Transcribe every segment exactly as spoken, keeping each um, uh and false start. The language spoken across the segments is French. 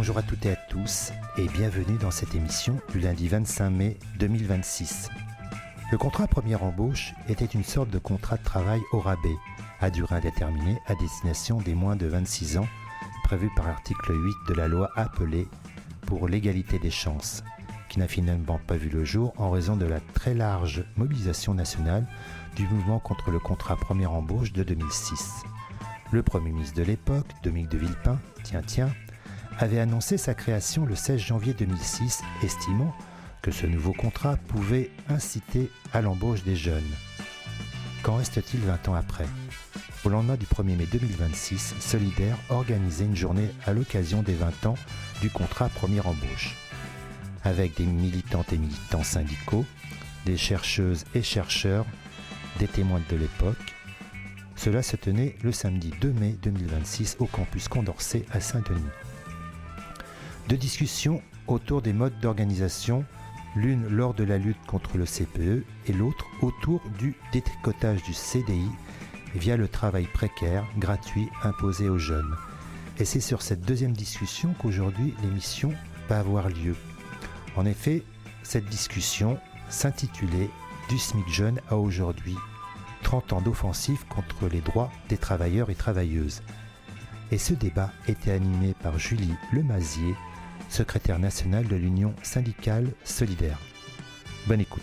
Bonjour à toutes et à tous et bienvenue dans cette émission du lundi vingt-cinq mai deux mille vingt-six. Le contrat première embauche était une sorte de contrat de travail au rabais, à durée indéterminée à destination des moins de vingt-six ans, prévu par l'article huit de la loi appelée pour l'égalité des chances, qui n'a finalement pas vu le jour en raison de la très large mobilisation nationale du mouvement contre le contrat première embauche de deux mille six. Le Premier ministre de l'époque, Dominique de Villepin, tiens tiens, avait annoncé sa création le seize janvier deux mille six, estimant que ce nouveau contrat pouvait inciter à l'embauche des jeunes. Qu'en reste-t-il vingt ans après ? Au lendemain du premier mai deux mille vingt-six, Solidaire organisait une journée à l'occasion des vingt ans du contrat première embauche. Avec des militantes et militants syndicaux, des chercheuses et chercheurs, des témoins de l'époque. Cela se tenait le samedi deux mai deux mille vingt-six au campus Condorcet à Saint-Denis. Deux discussions autour des modes d'organisation, l'une lors de la lutte contre le C P E et l'autre autour du détricotage du C D I via le travail précaire, gratuit, imposé aux jeunes. Et c'est sur cette deuxième discussion qu'aujourd'hui l'émission va avoir lieu. En effet, cette discussion s'intitulait « Du SMIC jeune à aujourd'hui, trente ans d'offensive contre les droits des travailleurs et travailleuses ». Et ce débat était animé par Julie Lemazier, secrétaire nationale de l'Union syndicale Solidaire. Bonne écoute.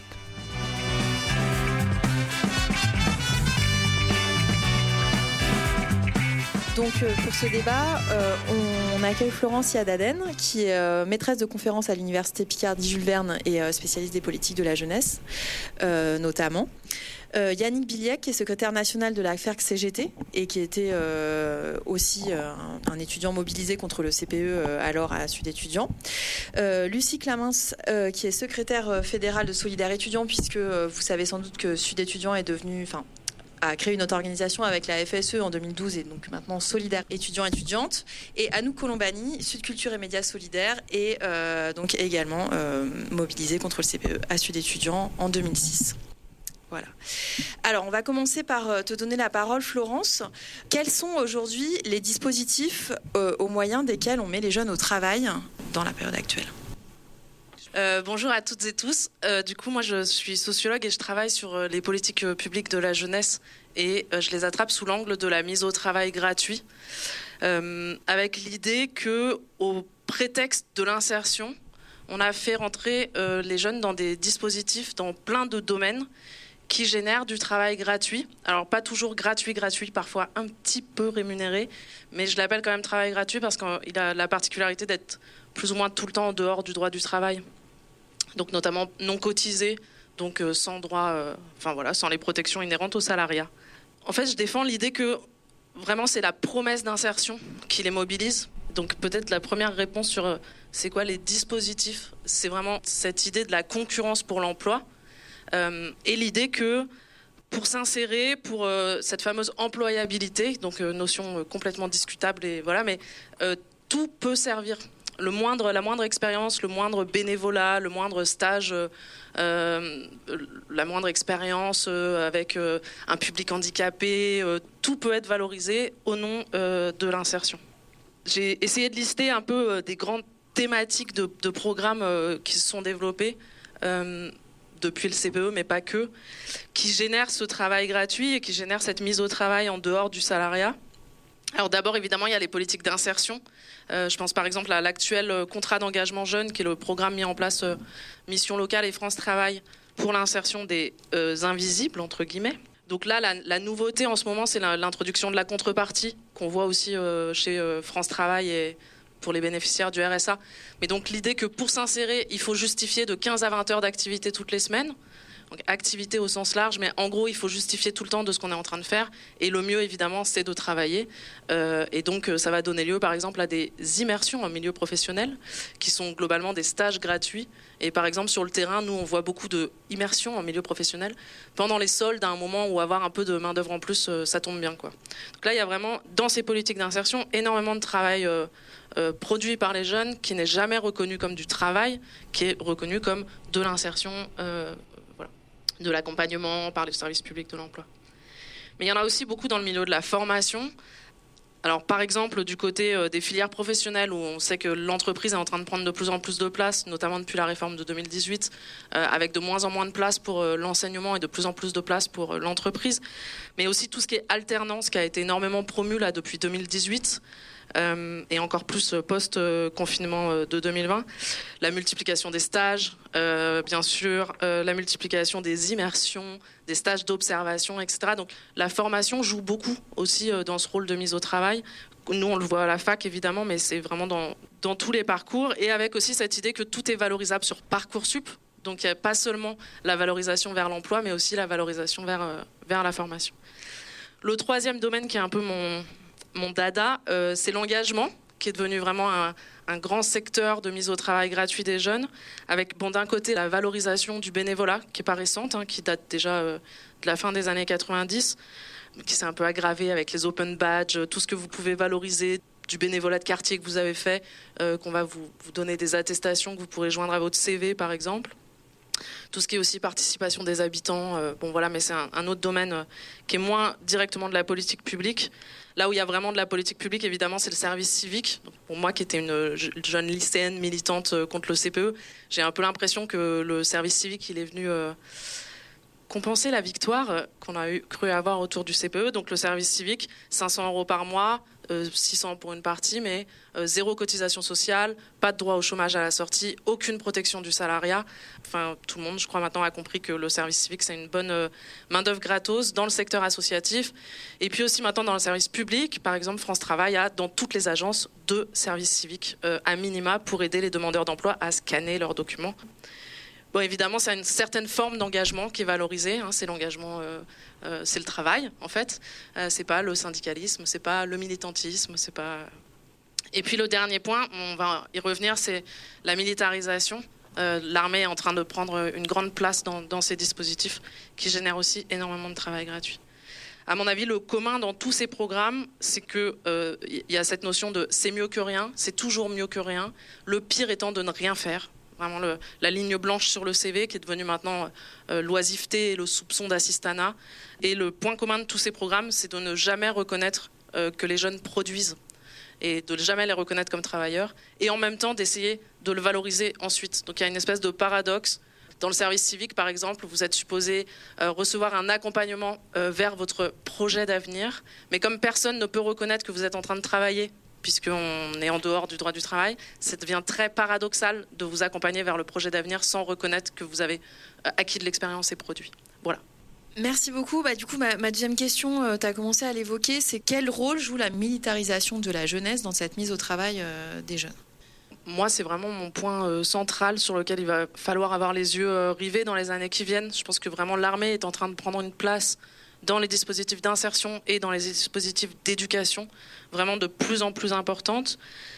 Donc euh, pour ce débat, euh, on accueille Florence Yadaden, qui est euh, maîtresse de conférence à l'université Picardie-Jules Verne et euh, spécialiste des politiques de la jeunesse, euh, notamment. Euh, Yannick Billiec, qui est secrétaire national de la F E R C C G T et qui était euh, aussi euh, un, un étudiant mobilisé contre le C P E euh, alors à Sud Étudiant. Euh, Lucie Clamens, euh, qui est secrétaire fédérale de Solidaire étudiant, puisque euh, vous savez sans doute que Sud Étudiant est devenu... enfin, a créé une autre organisation avec la F S E en deux mille douze et donc maintenant Solidaire étudiant-étudiante, et Anouk Colombani, Sud Culture et Médias Solidaires, et euh, donc également euh, mobilisée contre le C P E à Sud Étudiant en deux mille six. Voilà. Alors, on va commencer par te donner la parole, Florence. Quels sont aujourd'hui les dispositifs euh, au moyen desquels on met les jeunes au travail dans la période actuelle ? Euh, bonjour à toutes et tous. Euh, du coup, moi, je suis sociologue et je travaille sur euh, les politiques euh, publiques de la jeunesse et euh, je les attrape sous l'angle de la mise au travail gratuit, euh, avec l'idée que, au prétexte de l'insertion, on a fait rentrer euh, les jeunes dans des dispositifs dans plein de domaines qui génèrent du travail gratuit. Alors, pas toujours gratuit, gratuit, parfois un petit peu rémunéré, mais je l'appelle quand même travail gratuit parce qu'il a la particularité d'être plus ou moins tout le temps en dehors du droit du travail. Donc notamment non cotisé, donc euh, sans droit, euh, enfin voilà, sans les protections inhérentes au salariat. En fait, je défends l'idée que vraiment c'est la promesse d'insertion qui les mobilise. Donc peut-être la première réponse sur euh, c'est quoi les dispositifs, c'est vraiment cette idée de la concurrence pour l'emploi euh, et l'idée que pour s'insérer, pour euh, cette fameuse employabilité, donc euh, notion euh, complètement discutable et voilà, mais euh, tout peut servir. Le moindre, la moindre expérience, le moindre bénévolat, le moindre stage, euh, la moindre expérience euh, avec euh, un public handicapé, euh, tout peut être valorisé au nom euh, de l'insertion. J'ai essayé de lister un peu euh, des grandes thématiques de, de programmes euh, qui se sont développés euh, depuis le C P E, mais pas que, qui génèrent ce travail gratuit et qui génèrent cette mise au travail en dehors du salariat. Alors d'abord, évidemment, il y a les politiques d'insertion. Euh, je pense par exemple à l'actuel contrat d'engagement jeune, qui est le programme mis en place euh, Mission Locale et France Travail pour l'insertion des euh, invisibles, entre guillemets. Donc là, la, la nouveauté en ce moment, c'est la, l'introduction de la contrepartie, qu'on voit aussi euh, chez euh, France Travail et pour les bénéficiaires du R S A. Mais donc l'idée que pour s'insérer, il faut justifier de quinze à vingt heures d'activité toutes les semaines. Donc, activité au sens large, mais en gros, il faut justifier tout le temps de ce qu'on est en train de faire. Et le mieux, évidemment, c'est de travailler. Euh, et donc, ça va donner lieu, par exemple, à des immersions en milieu professionnel, qui sont globalement des stages gratuits. Et par exemple, sur le terrain, nous, on voit beaucoup d'immersions en milieu professionnel pendant les soldes, à un moment où avoir un peu de main-d'œuvre en plus, ça tombe bien, quoi. Donc là, il y a vraiment, dans ces politiques d'insertion, énormément de travail euh, euh, produit par les jeunes, qui n'est jamais reconnu comme du travail, qui est reconnu comme de l'insertion euh, de l'accompagnement par les services publics de l'emploi. Mais il y en a aussi beaucoup dans le milieu de la formation, Alors, par exemple, du côté euh, des filières professionnelles, où on sait que l'entreprise est en train de prendre de plus en plus de place, notamment depuis la réforme de deux mille dix-huit, euh, avec de moins en moins de place pour euh, l'enseignement et de plus en plus de place pour euh, l'entreprise. Mais aussi tout ce qui est alternance, qui a été énormément promu là depuis deux mille dix-huit. Euh, et encore plus post-confinement euh, de deux mille vingt. La multiplication des stages, euh, bien sûr, euh, la multiplication des immersions, des stages d'observation, et cetera. Donc la formation joue beaucoup aussi euh, dans ce rôle de mise au travail. Nous, on le voit à la fac, évidemment, mais c'est vraiment dans, dans tous les parcours. Et avec aussi cette idée que tout est valorisable sur Parcoursup. Donc il n'y a pas seulement la valorisation vers l'emploi, mais aussi la valorisation vers, euh, vers la formation. Le troisième domaine qui est un peu mon... Mon dada, euh, c'est l'engagement, qui est devenu vraiment un, un grand secteur de mise au travail gratuit des jeunes, avec bon, d'un côté la valorisation du bénévolat, qui n'est pas récente, hein, qui date déjà euh, de la fin des années quatre-vingt-dix, qui s'est un peu aggravée avec les open badges, tout ce que vous pouvez valoriser du bénévolat de quartier que vous avez fait, euh, qu'on va vous, vous donner des attestations que vous pourrez joindre à votre C V, par exemple. Tout ce qui est aussi participation des habitants, euh, bon voilà, mais c'est un, un autre domaine euh, qui est moins directement de la politique publique. Là où il y a vraiment de la politique publique, évidemment, c'est le service civique. Donc, pour moi, qui étais une jeune lycéenne militante euh, contre le C P E, j'ai un peu l'impression que le service civique, il est venu euh, compenser la victoire euh, qu'on a eu, cru avoir autour du C P E. Donc le service civique, cinq cents euros par mois, euh, six cents pour une partie, mais euh, zéro cotisation sociale, pas de droit au chômage à la sortie, aucune protection du salariat. Enfin, tout le monde, je crois, maintenant a compris que le service civique, c'est une bonne euh, main-d'œuvre gratos dans le secteur associatif. Et puis aussi maintenant dans le service public, par exemple, France Travail a dans toutes les agences deux services civiques euh, à minima pour aider les demandeurs d'emploi à scanner leurs documents. Bon, évidemment, c'est une certaine forme d'engagement qui est valorisée. Hein, c'est l'engagement, euh, euh, c'est le travail, en fait. Euh, c'est pas le syndicalisme, c'est pas le militantisme, c'est pas. Et puis le dernier point, on va y revenir, c'est la militarisation. Euh, l'armée est en train de prendre une grande place dans, dans ces dispositifs qui génèrent aussi énormément de travail gratuit. À mon avis, le commun dans tous ces programmes, c'est qu'il euh, y a cette notion de c'est mieux que rien, c'est toujours mieux que rien, le pire étant de ne rien faire. Vraiment le, la ligne blanche sur le C V qui est devenue maintenant euh, l'oisiveté et le soupçon d'assistanat. Et le point commun de tous ces programmes, c'est de ne jamais reconnaître euh, que les jeunes produisent et de ne jamais les reconnaître comme travailleurs et en même temps d'essayer de le valoriser ensuite. Donc il y a une espèce de paradoxe. Dans le service civique, par exemple, vous êtes supposé euh, recevoir un accompagnement euh, vers votre projet d'avenir, mais comme personne ne peut reconnaître que vous êtes en train de travailler, puisqu'on est en dehors du droit du travail, ça devient très paradoxal de vous accompagner vers le projet d'avenir sans reconnaître que vous avez acquis de l'expérience et produit. Voilà. Merci beaucoup. Bah, du coup, ma, ma deuxième question, euh, tu as commencé à l'évoquer, c'est quel rôle joue la militarisation de la jeunesse dans cette mise au travail euh, des jeunes ? Moi, c'est vraiment mon point euh, central sur lequel il va falloir avoir les yeux euh, rivés dans les années qui viennent. Je pense que vraiment l'armée est en train de prendre une place dans les dispositifs d'insertion et dans les dispositifs d'éducation, vraiment de plus en plus importante,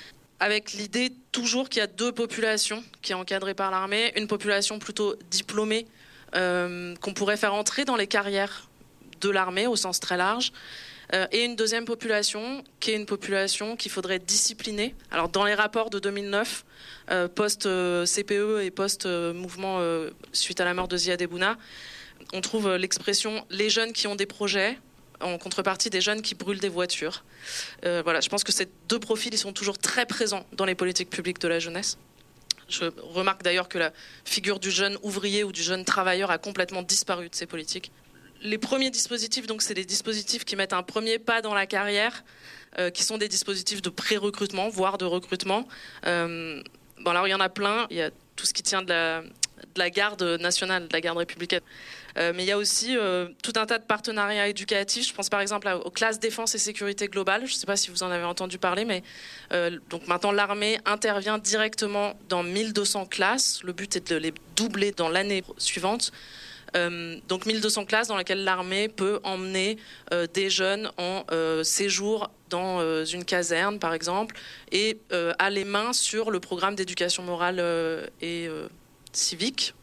avec l'idée toujours qu'il y a deux populations qui est encadrée par l'armée, une population plutôt diplômée, euh, qu'on pourrait faire entrer dans les carrières de l'armée au sens très large, euh, et une deuxième population qui est une population qu'il faudrait discipliner. Alors dans les rapports de deux mille neuf, euh, post-C P E et post-mouvement euh, suite à la mort de Ziad Ebouna, on trouve l'expression « les jeunes qui ont des projets » en contrepartie des jeunes qui brûlent des voitures. Euh, voilà, je pense que ces deux profils ils sont toujours très présents dans les politiques publiques de la jeunesse. Je remarque d'ailleurs que la figure du jeune ouvrier ou du jeune travailleur a complètement disparu de ces politiques. Les premiers dispositifs, donc, c'est des dispositifs qui mettent un premier pas dans la carrière, euh, qui sont des dispositifs de pré-recrutement, voire de recrutement. Euh, bon, alors, il y en a plein. Il y a tout ce qui tient de la, de la garde nationale, de la garde républicaine. Euh, mais il y a aussi euh, tout un tas de partenariats éducatifs. Je pense par exemple aux classes défense et sécurité globale. Je ne sais pas si vous en avez entendu parler, mais euh, donc maintenant l'armée intervient directement dans mille deux cents classes. Le but est de les doubler dans l'année suivante. Euh, donc mille deux cents classes dans lesquelles l'armée peut emmener euh, des jeunes en euh, séjour dans euh, une caserne, par exemple, et euh, a les mains sur le programme d'éducation morale euh, et euh, civique.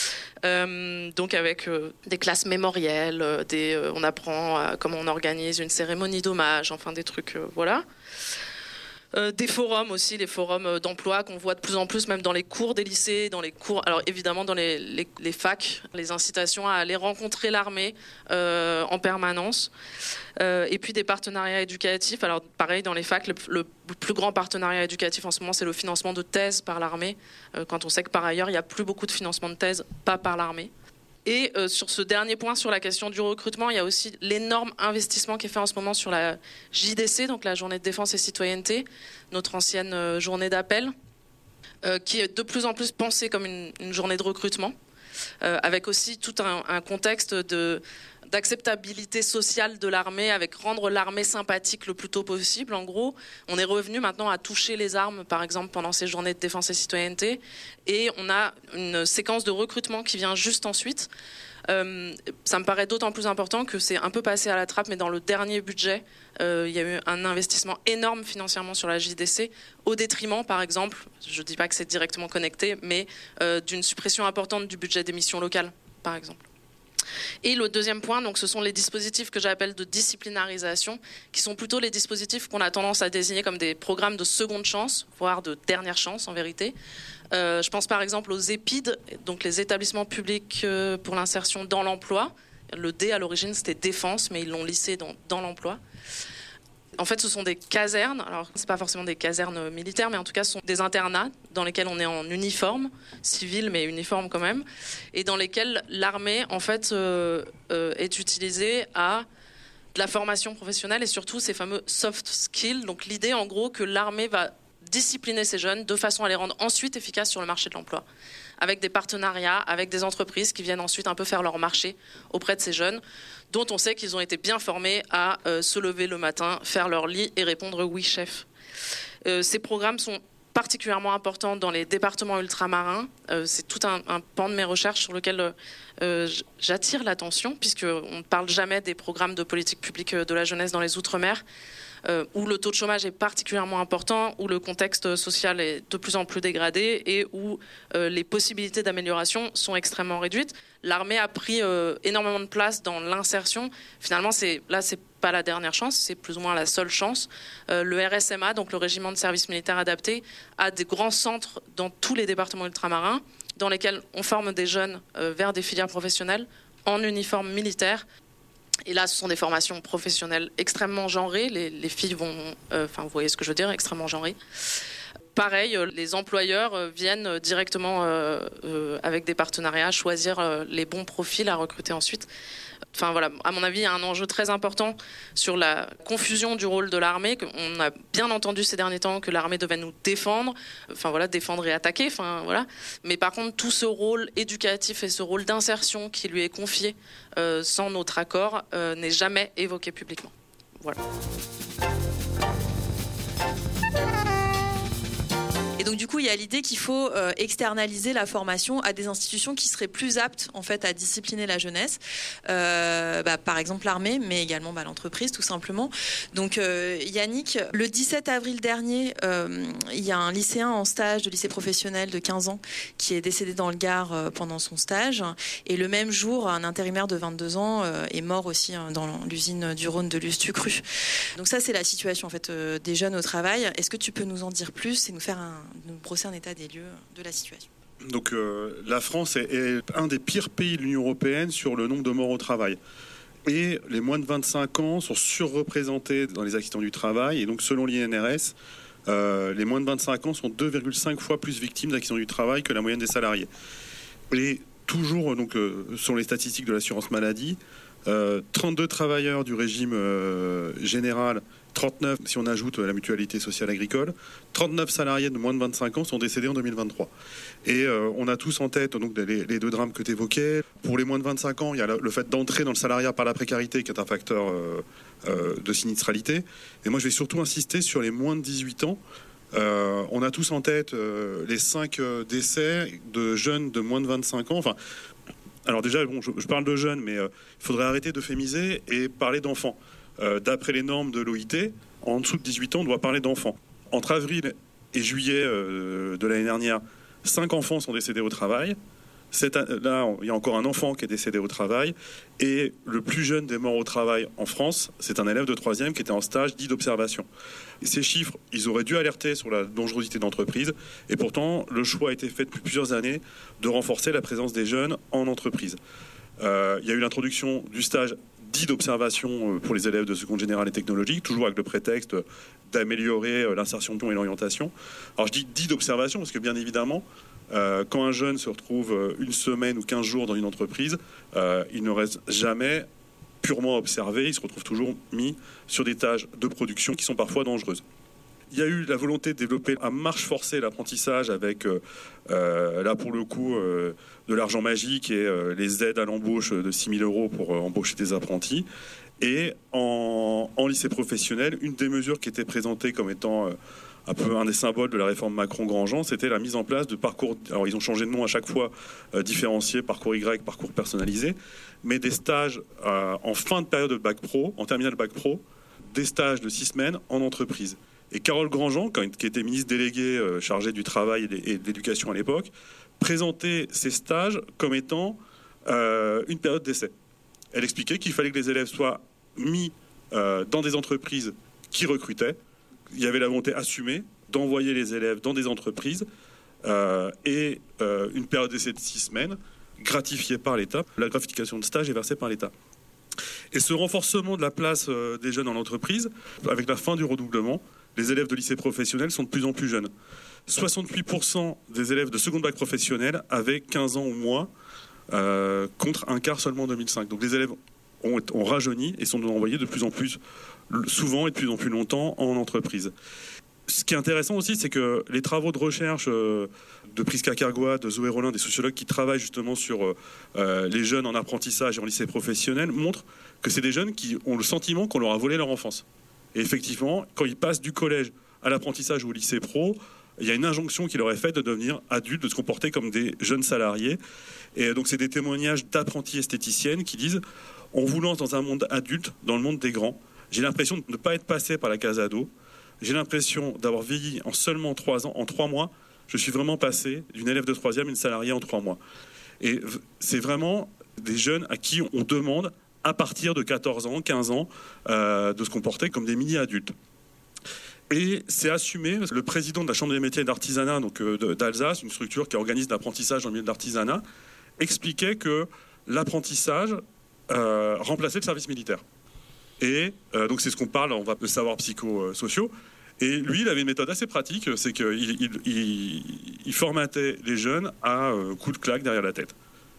Euh, donc avec euh, des classes mémorielles, euh, des, euh, on apprend euh, comment on organise une cérémonie d'hommage, enfin des trucs, euh, voilà. Euh, des forums aussi, les forums d'emploi qu'on voit de plus en plus, même dans les cours des lycées, dans les cours, alors évidemment dans les, les, les facs, les incitations à aller rencontrer l'armée euh, en permanence. Euh, et puis des partenariats éducatifs. Alors pareil, dans les facs, le, le plus grand partenariat éducatif en ce moment, c'est le financement de thèses par l'armée, euh, quand on sait que par ailleurs, il n'y a plus beaucoup de financement de thèses, pas par l'armée. Et euh, sur ce dernier point, sur la question du recrutement, il y a aussi l'énorme investissement qui est fait en ce moment sur la J D C, donc la Journée de défense et citoyenneté, notre ancienne euh, journée d'appel, euh, qui est de plus en plus pensée comme une, une journée de recrutement, euh, avec aussi tout un, un contexte de, d'acceptabilité sociale de l'armée, avec rendre l'armée sympathique le plus tôt possible. En gros, on est revenu maintenant à toucher les armes, par exemple, pendant ces journées de défense et citoyenneté, et on a une séquence de recrutement qui vient juste ensuite. Euh, ça me paraît d'autant plus important que c'est un peu passé à la trappe, mais dans le dernier budget, euh, il y a eu un investissement énorme financièrement sur la J D C, au détriment, par exemple, je ne dis pas que c'est directement connecté, mais euh, d'une suppression importante du budget des missions locales, par exemple. Et le deuxième point, donc, ce sont les dispositifs que j'appelle de disciplinarisation, qui sont plutôt les dispositifs qu'on a tendance à désigner comme des programmes de seconde chance, voire de dernière chance en vérité. Euh, je pense par exemple aux EPID, donc les établissements publics euh, pour l'insertion dans l'emploi. Le D à l'origine c'était défense, mais ils l'ont lissé dans, dans l'emploi. En fait, ce sont des casernes. Alors, c'est pas forcément des casernes militaires, mais en tout cas, ce sont des internats dans lesquels on est en uniforme, civil, mais uniforme quand même, et dans lesquels l'armée, en fait, euh, euh, est utilisée à de la formation professionnelle et surtout ces fameux soft skills. Donc, l'idée, en gros, que l'armée va discipliner ces jeunes de façon à les rendre ensuite efficaces sur le marché de l'emploi, avec des partenariats, avec des entreprises qui viennent ensuite un peu faire leur marché auprès de ces jeunes, dont on sait qu'ils ont été bien formés à euh, se lever le matin, faire leur lit et répondre « oui, chef ». Euh, ces programmes sont particulièrement importants dans les départements ultramarins. Euh, c'est tout un, un pan de mes recherches sur lequel euh, j'attire l'attention, puisqu'on ne parle jamais des programmes de politique publique de la jeunesse dans les Outre-mer, euh, où le taux de chômage est particulièrement important, où le contexte social est de plus en plus dégradé et où euh, les possibilités d'amélioration sont extrêmement réduites. L'armée a pris euh, énormément de place dans l'insertion. Finalement, c'est, là, c'est pas la dernière chance, c'est plus ou moins la seule chance. Euh, le R S M A, donc le régiment de service militaire adapté, a des grands centres dans tous les départements ultramarins dans lesquels on forme des jeunes euh, vers des filières professionnelles en uniforme militaire. Et là, ce sont des formations professionnelles extrêmement genrées. Les, les filles vont, euh, enfin, vous voyez ce que je veux dire, extrêmement genrées. Pareil, les employeurs viennent directement euh, euh, avec des partenariats choisir euh, les bons profils à recruter ensuite. Enfin voilà, à mon avis, il y a un enjeu très important sur la confusion du rôle de l'armée. On a bien entendu ces derniers temps que l'armée devait nous défendre, enfin voilà, défendre et attaquer, enfin voilà. Mais par contre, tout ce rôle éducatif et ce rôle d'insertion qui lui est confié euh, sans notre accord euh, n'est jamais évoqué publiquement. Voilà. Et donc du coup, il y a l'idée qu'il faut euh, externaliser la formation à des institutions qui seraient plus aptes en fait à discipliner la jeunesse, euh, bah, par exemple l'armée, mais également bah, l'entreprise tout simplement. Donc euh, Yannick, le dix-sept avril dernier, euh, il y a un lycéen en stage de lycée professionnel de quinze ans qui est décédé dans le Gard euh, pendant son stage, et le même jour, un intérimaire de vingt-deux ans euh, est mort aussi hein, dans l'usine du Rhône de Lustucru. Donc ça, c'est la situation en fait euh, des jeunes au travail. Est-ce que tu peux nous en dire plus et nous faire un nous brosser un état des lieux de la situation? Donc euh, la France est, est un des pires pays de l'Union européenne sur le nombre de morts au travail. Et les moins de vingt-cinq ans sont surreprésentés dans les accidents du travail. Et donc selon l'I N R S, euh, les moins de vingt-cinq ans sont deux virgule cinq fois plus victimes d'accidents du travail que la moyenne des salariés. Et toujours donc, euh, sur les statistiques de l'assurance maladie, euh, trente-deux travailleurs du régime euh, général, trente-neuf si on ajoute la mutualité sociale agricole, trente-neuf salariés de moins de vingt-cinq ans sont décédés en deux mille vingt-trois. Et euh, on a tous en tête donc, les, les deux drames que tu évoquais. Pour les moins de vingt-cinq ans, il y a le, le fait d'entrer dans le salariat par la précarité qui est un facteur euh, euh, de sinistralité. Et moi, je vais surtout insister sur les moins de dix-huit ans. Euh, on a tous en tête euh, les cinq euh, décès de jeunes de moins de vingt-cinq ans. Enfin, alors déjà, bon, je, je parle de jeunes, mais il euh, faudrait arrêter d'euphémiser et parler d'enfants. Euh, d'après les normes de l'O I T, en dessous de dix-huit ans, on doit parler d'enfants. Entre avril et juillet euh, de l'année dernière, cinq enfants sont décédés au travail. Cette, là, il y a encore un enfant qui est décédé au travail. Et le plus jeune des morts au travail en France, c'est un élève de troisième qui était en stage dit d'observation. Et ces chiffres, ils auraient dû alerter sur la dangerosité d'entreprise. Et pourtant, le choix a été fait depuis plusieurs années de renforcer la présence des jeunes en entreprise. Euh, il y a eu l'introduction du stage dit d'observation pour les élèves de seconde générale et technologique, toujours avec le prétexte d'améliorer l'insertion et l'orientation. Alors je dis dit d'observation parce que bien évidemment, euh, quand un jeune se retrouve une semaine ou quinze jours dans une entreprise, euh, il ne reste jamais purement observé, il se retrouve toujours mis sur des tâches de production qui sont parfois dangereuses. Il y a eu la volonté de développer à marche forcée l'apprentissage avec, euh, là pour le coup, euh, de l'argent magique et euh, les aides à l'embauche de six mille euros pour euh, embaucher des apprentis. Et en, en lycée professionnel, une des mesures qui était présentée comme étant euh, un peu un des symboles de la réforme Macron-Grandjean, c'était la mise en place de parcours, alors ils ont changé de nom à chaque fois, euh, différenciés, parcours Y, parcours personnalisé, mais des stages euh, en fin de période de bac pro, en terminale bac pro, des stages de six semaines en entreprise. Et Carole Grandjean, qui était ministre déléguée euh, chargée du travail et de l'éducation à l'époque, présentait ces stages comme étant euh, une période d'essai. Elle expliquait qu'il fallait que les élèves soient mis euh, dans des entreprises qui recrutaient. Il y avait la volonté assumée d'envoyer les élèves dans des entreprises euh, et euh, une période d'essai de six semaines gratifiée par l'État. La gratification de stage est versée par l'État. Et ce renforcement de la place euh, des jeunes dans l'entreprise, avec la fin du redoublement, les élèves de lycée professionnel sont de plus en plus jeunes. soixante-huit pour cent des élèves de seconde bac professionnel avaient quinze ans ou moins, euh, contre un quart seulement en deux mille cinq. Donc les élèves ont, ont rajeuni et sont envoyés de plus en plus souvent et de plus en plus longtemps en entreprise. Ce qui est intéressant aussi, c'est que les travaux de recherche euh, de Prisca Cargois, de Zoé Rollin, des sociologues qui travaillent justement sur euh, les jeunes en apprentissage et en lycée professionnel, montrent que c'est des jeunes qui ont le sentiment qu'on leur a volé leur enfance. Et effectivement, quand ils passent du collège à l'apprentissage ou au lycée pro, il y a une injonction qui leur est faite de devenir adultes, de se comporter comme des jeunes salariés. Et donc c'est des témoignages d'apprentis esthéticiennes qui disent « On vous lance dans un monde adulte, dans le monde des grands. J'ai l'impression de ne pas être passé par la case ado. J'ai l'impression d'avoir vieilli en seulement trois ans, en trois mois. Je suis vraiment passé d'une élève de troisième à une salariée en trois mois. » Et c'est vraiment des jeunes à qui on demande, à partir de quatorze ans, quinze ans, euh, de se comporter comme des mini-adultes. Et c'est assumé, le président de la Chambre des métiers et d'artisanat donc, euh, d'Alsace, une structure qui organise l'apprentissage dans le milieu de l'artisanat, expliquait que l'apprentissage euh, remplaçait le service militaire. Et euh, donc c'est ce qu'on parle, on va de savoirs psychosociaux. Et lui, il avait une méthode assez pratique, c'est qu'il il, il, il formatait les jeunes à euh, coups de claque derrière la tête.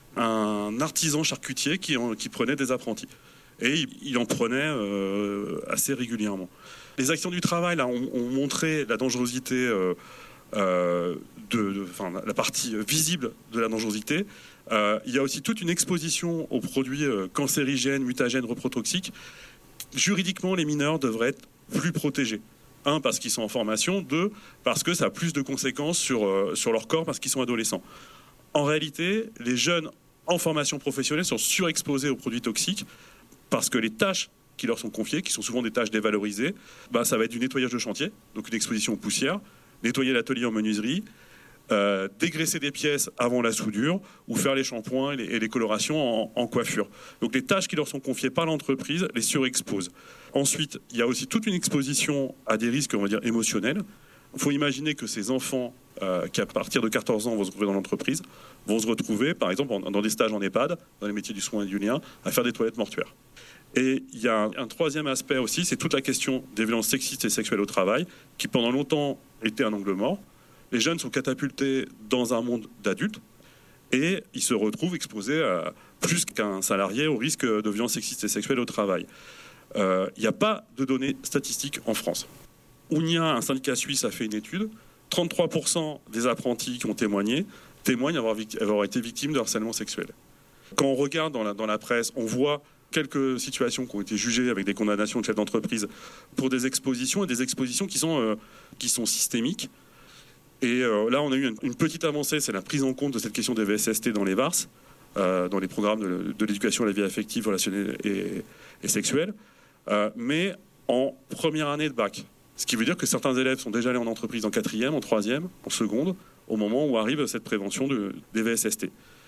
Un artisan charcutier qui, en, qui prenait des apprentis. Et il, il en prenait euh, assez régulièrement. Les actions du travail là, ont, ont montré la dangerosité, euh, euh, de, de, enfin, la partie visible de la dangerosité. Euh, il y a aussi toute une exposition aux produits euh, cancérigènes, mutagènes, reprotoxiques. Juridiquement, les mineurs devraient être plus protégés. Un, parce qu'ils sont en formation. Deux, parce que ça a plus de conséquences sur, euh, sur leur corps parce qu'ils sont adolescents. En réalité, les jeunes en formation professionnelle sont surexposés aux produits toxiques parce que les tâches qui leur sont confiées, qui sont souvent des tâches dévalorisées, bah, ça va être du nettoyage de chantier, donc une exposition aux poussières, nettoyer l'atelier en menuiserie, euh, dégraisser des pièces avant la soudure ou faire les shampoings et les, et les colorations en, en coiffure. Donc les tâches qui leur sont confiées par l'entreprise les surexposent. Ensuite, il y a aussi toute une exposition à des risques, on va dire, émotionnels. Il faut imaginer que ces enfants euh, qui, à partir de quatorze ans, vont se retrouver dans l'entreprise, vont se retrouver, par exemple, en, dans des stages en EHPAD, dans les métiers du soin et du lien, à faire des toilettes mortuaires. Et il y a un, un troisième aspect aussi, c'est toute la question des violences sexistes et sexuelles au travail, qui pendant longtemps était un angle mort. Les jeunes sont catapultés dans un monde d'adultes et ils se retrouvent exposés à, plus qu'un salarié au risque de violences sexistes et sexuelles au travail. Euh, il n'y a pas de données statistiques en France. Ounia, un syndicat suisse, a fait une étude. trente-trois pour cent des apprentis qui ont témoigné témoignent avoir, avoir été victimes de harcèlement sexuel. Quand on regarde dans la, dans la presse, on voit quelques situations qui ont été jugées avec des condamnations de chefs d'entreprise pour des expositions, et des expositions qui sont, euh, qui sont systémiques. Et euh, là, on a eu une, une petite avancée, c'est la prise en compte de cette question des V S S T dans les V A R S, euh, dans les programmes de, de l'éducation à la vie affective, relationnelle et, et sexuelle, euh, mais en première année de bac. Ce qui veut dire que certains élèves sont déjà allés en entreprise en quatrième, en troisième, en seconde, au moment où arrive cette prévention de, des V S S T.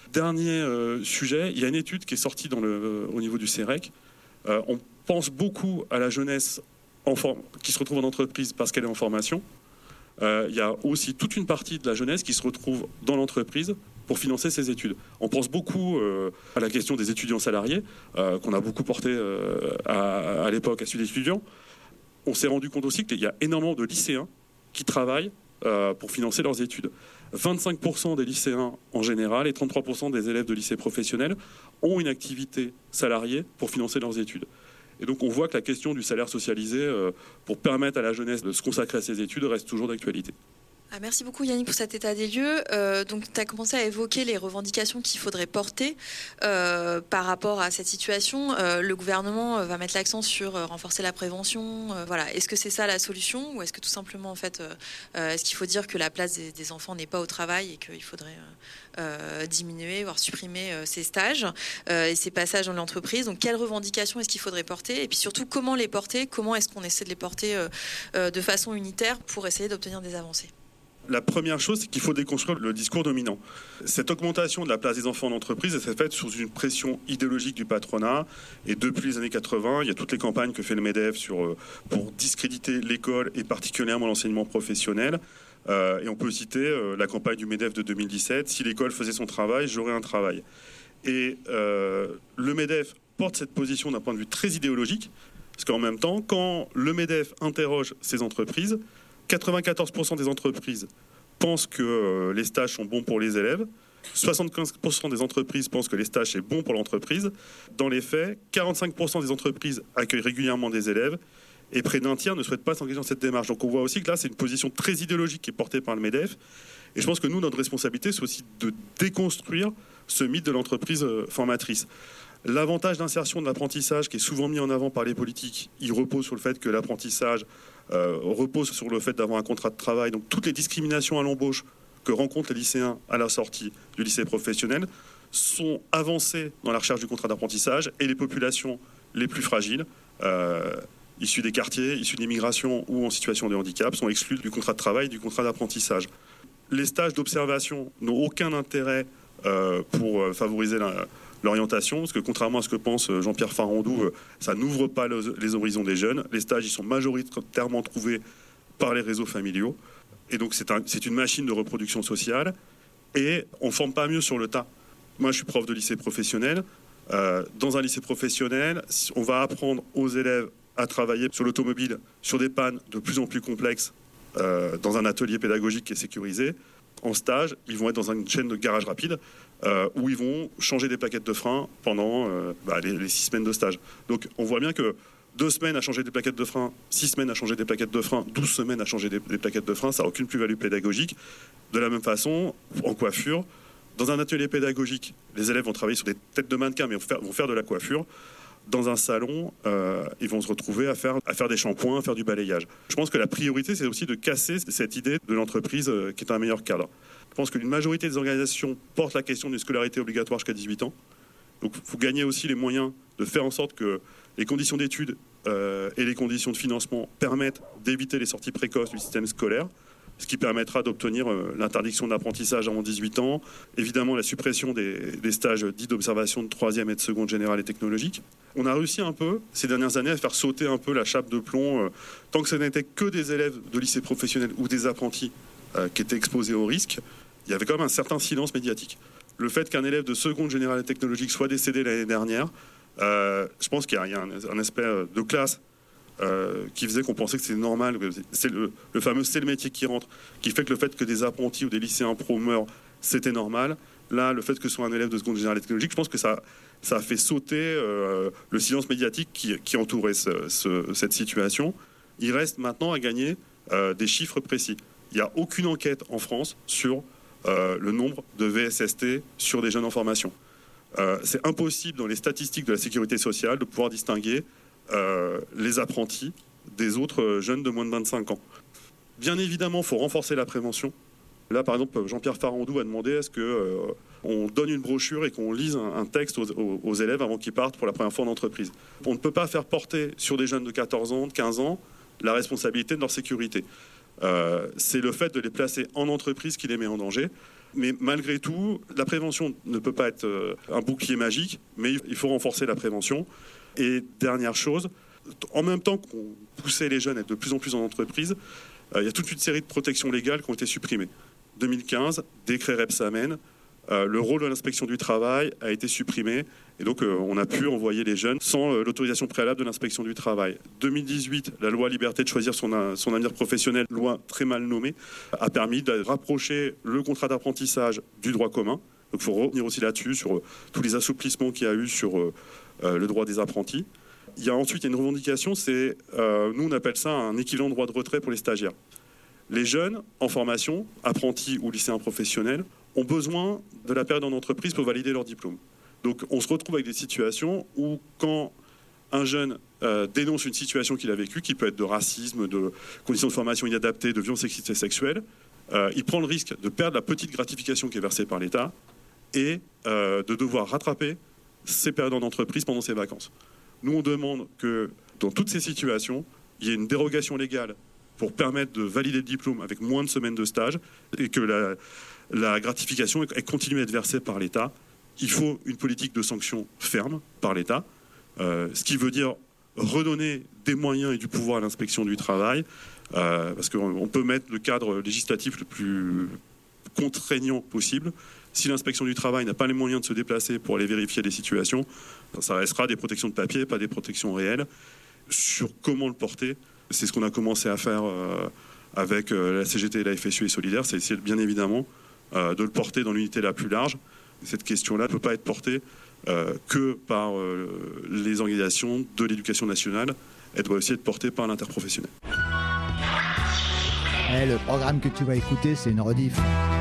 Dernier euh, sujet, il y a une étude qui est sortie dans le, euh, au niveau du C E R E C. Euh, on pense beaucoup à la jeunesse en form- qui se retrouve en entreprise parce qu'elle est en formation. Euh, il y a aussi toute une partie de la jeunesse qui se retrouve dans l'entreprise pour financer ses études. On pense beaucoup euh, à la question des étudiants salariés, euh, qu'on a beaucoup porté euh, à, à l'époque à Sud Étudiants. On s'est rendu compte aussi qu'il y a énormément de lycéens qui travaillent euh, pour financer leurs études. vingt-cinq pour cent des lycéens en général et trente-trois pour cent des élèves de lycée professionnels ont une activité salariée pour financer leurs études. Et donc on voit que la question du salaire socialisé euh, pour permettre à la jeunesse de se consacrer à ses études reste toujours d'actualité. Ah, merci beaucoup Yannick pour cet état des lieux. Euh, donc tu as commencé à évoquer les revendications qu'il faudrait porter euh, par rapport à cette situation. Euh, le gouvernement va mettre l'accent sur euh, renforcer la prévention. Euh, voilà. Est-ce que c'est ça la solution ou est-ce que tout simplement en fait, euh, est-ce qu'il faut dire que la place des, des enfants n'est pas au travail et qu'il faudrait euh, diminuer, voire supprimer euh, ces stages euh, et ces passages dans l'entreprise? Donc quelles revendications est-ce qu'il faudrait porter et puis surtout comment les porter? Comment est-ce qu'on essaie de les porter euh, euh, de façon unitaire pour essayer d'obtenir des avancées? La première chose, c'est qu'il faut déconstruire le discours dominant. Cette augmentation de la place des enfants en entreprise, s'est faite sous une pression idéologique du patronat. Et depuis les années quatre-vingts, il y a toutes les campagnes que fait le MEDEF sur, pour discréditer l'école et particulièrement l'enseignement professionnel. Euh, et on peut citer euh, la campagne du MEDEF de deux mille dix-sept, « Si l'école faisait son travail, j'aurais un travail ». Et euh, le MEDEF porte cette position d'un point de vue très idéologique, parce qu'en même temps, quand le MEDEF interroge ces entreprises, quatre-vingt-quatorze pour cent des entreprises pensent que euh, les stages sont bons pour les élèves. soixante-quinze pour cent des entreprises pensent que les stages sont bons pour l'entreprise. Dans les faits, quarante-cinq pour cent des entreprises accueillent régulièrement des élèves et près d'un tiers ne souhaitent pas s'engager dans cette démarche. Donc on voit aussi que là, c'est une position très idéologique qui est portée par le MEDEF. Et je pense que nous, notre responsabilité, c'est aussi de déconstruire ce mythe de l'entreprise formatrice. L'avantage d'insertion de l'apprentissage qui est souvent mis en avant par les politiques, il repose sur le fait que l'apprentissage euh, repose sur le fait d'avoir un contrat de travail. Donc toutes les discriminations à l'embauche que rencontrent les lycéens à la sortie du lycée professionnel sont avancées dans la recherche du contrat d'apprentissage et les populations les plus fragiles, euh, issues des quartiers, issues de l'immigration ou en situation de handicap, sont exclues du contrat de travail et du contrat d'apprentissage. Les stages d'observation n'ont aucun intérêt euh, pour favoriser la l'orientation, parce que contrairement à ce que pense Jean-Pierre Farandou, ça n'ouvre pas les horizons des jeunes. Les stages, ils sont majoritairement trouvés par les réseaux familiaux. Et donc, c'est, un, c'est une machine de reproduction sociale. Et on ne forme pas mieux sur le tas. Moi, je suis prof de lycée professionnel. Euh, dans un lycée professionnel, on va apprendre aux élèves à travailler sur l'automobile, sur des pannes de plus en plus complexes, euh, dans un atelier pédagogique qui est sécurisé. En stage, ils vont être dans une chaîne de garage rapide euh, où ils vont changer des plaquettes de frein pendant euh, bah, les, les six semaines de stage. Donc on voit bien que deux semaines à changer des plaquettes de frein, six semaines à changer des plaquettes de frein, douze semaines à changer des, des plaquettes de frein, ça n'a aucune plus-value pédagogique. De la même façon, en coiffure, dans un atelier pédagogique, les élèves vont travailler sur des têtes de mannequins mais vont faire, vont faire de la coiffure. Dans un salon, euh, ils vont se retrouver à faire, à faire des shampoings, à faire du balayage. Je pense que la priorité, c'est aussi de casser cette idée de l'entreprise euh, qui est un meilleur cadre. Je pense que une majorité des organisations portent la question d'une scolarité obligatoire jusqu'à dix-huit ans. Donc il faut gagner aussi les moyens de faire en sorte que les conditions d'études euh, et les conditions de financement permettent d'éviter les sorties précoces du système scolaire, ce qui permettra d'obtenir euh, l'interdiction d'apprentissage avant dix-huit ans, évidemment la suppression des, des stages dits d'observation de troisième et de seconde générale et technologique. On a réussi un peu, ces dernières années, à faire sauter un peu la chape de plomb, euh, tant que ce n'était que des élèves de lycée professionnel ou des apprentis euh, qui étaient exposés au risque, il y avait quand même un certain silence médiatique. Le fait qu'un élève de seconde générale et technologique soit décédé l'année dernière, euh, je pense qu'il y a, il y a un, un aspect de classe Euh, qui faisait qu'on pensait que c'était normal. C'est le, le fameux « c'est le métier qui rentre », qui fait que le fait que des apprentis ou des lycéens pro meurent, c'était normal. Là, le fait que ce soit un élève de seconde générale technologique, je pense que ça, ça a fait sauter euh, le silence médiatique qui, qui entourait ce, ce, cette situation. Il reste maintenant à gagner euh, des chiffres précis. Il n'y a aucune enquête en France sur euh, le nombre de V S S T sur des jeunes en formation. Euh, c'est impossible dans les statistiques de la sécurité sociale de pouvoir distinguer Euh, les apprentis des autres jeunes de moins de vingt-cinq ans. Bien évidemment, il faut renforcer la prévention. Là, par exemple, Jean-Pierre Farandou a demandé à ce qu'on euh, donne une brochure et qu'on lise un, un texte aux, aux, aux élèves avant qu'ils partent pour la première fois en entreprise. On ne peut pas faire porter sur des jeunes de quatorze ans, de quinze ans, la responsabilité de leur sécurité. Euh, c'est le fait de les placer en entreprise qui les met en danger. Mais malgré tout, la prévention ne peut pas être un bouclier magique, mais il faut renforcer la prévention. Et dernière chose, en même temps qu'on poussait les jeunes à être de plus en plus en entreprise, il y a toute une série de protections légales qui ont été supprimées. deux mille quinze, décret Rebsamen, euh, le rôle de l'inspection du travail a été supprimé et donc euh, on a pu envoyer les jeunes sans euh, l'autorisation préalable de l'inspection du travail. deux mille dix-huit, la loi liberté de choisir son, son avenir professionnel, loi très mal nommée, a permis de rapprocher le contrat d'apprentissage du droit commun. Donc il faut revenir aussi là-dessus sur euh, tous les assouplissements qu'il y a eu sur euh, euh, le droit des apprentis. Il y a ensuite une revendication, c'est, euh, nous on appelle ça un équivalent de droit de retrait pour les stagiaires. Les jeunes en formation, apprentis ou lycéens professionnels, ont besoin de la période en entreprise pour valider leur diplôme. Donc on se retrouve avec des situations où quand un jeune euh, dénonce une situation qu'il a vécue, qui peut être de racisme, de conditions de formation inadaptées, de violence sexuelle, euh, il prend le risque de perdre la petite gratification qui est versée par l'État et euh, de devoir rattraper ses périodes en entreprise pendant ses vacances. Nous, on demande que dans toutes ces situations, il y ait une dérogation légale pour permettre de valider le diplôme avec moins de semaines de stage et que la, la gratification elle continue à être versée par l'État. Il faut une politique de sanctions ferme par l'État, euh, ce qui veut dire redonner des moyens et du pouvoir à l'inspection du travail, euh, parce qu'on peut mettre le cadre législatif le plus contraignant possible. Si l'inspection du travail n'a pas les moyens de se déplacer pour aller vérifier les situations, ça restera des protections de papier, pas des protections réelles. Sur comment le porter, c'est ce qu'on a commencé à faire euh, avec euh, la C G T, la F S U et Solidaire, c'est essayer bien évidemment euh, de le porter dans l'unité la plus large. Cette question-là ne peut pas être portée euh, que par euh, les organisations de l'éducation nationale, elle doit aussi être portée par l'interprofessionnel. Eh, le programme que tu vas écouter, c'est une rediff.